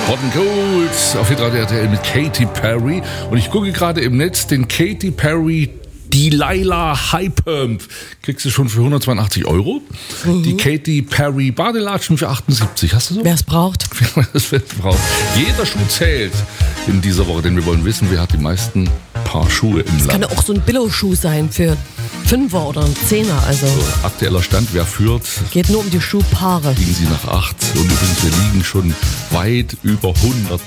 Hot and Cold auf Hitradio RTL mit Katy Perry. Und ich gucke gerade im Netz den Katy Perry Delilah High Pump. Kriegst du schon für 182 €. Die Katy Perry Badelatschen für 78. Hast du so? Wer es braucht. Wer es braucht. Jeder Schuh zählt in dieser Woche, denn wir wollen wissen, wer hat die meisten Paar Schuhe im Land. Kann ja auch so ein Billo-Schuh sein für 5er oder ein 10er. Also So, aktueller Stand, wer führt? geht nur um die Schuhpaare. Liegen sie nach 8. Und übrigens, wir liegen schon weit über 100